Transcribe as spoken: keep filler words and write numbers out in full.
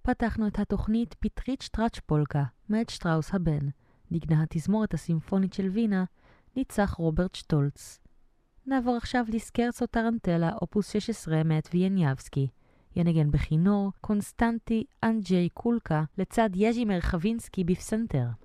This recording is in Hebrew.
פתחנו את התוכנית פיטריץ' טראץ' פולקה, מאת שטראוס הבן. נגנה התזמורת הסימפונית של וינה, ניצח רוברט שטולץ. נעבור עכשיו לסקרצו טרנטלה, אופוס שש עשרה מאת ויאניאבסקי. ינגן בכינור, קונסטנטי אנג'י קולקה, לצד יז'י מרחבינסקי בפסנתר.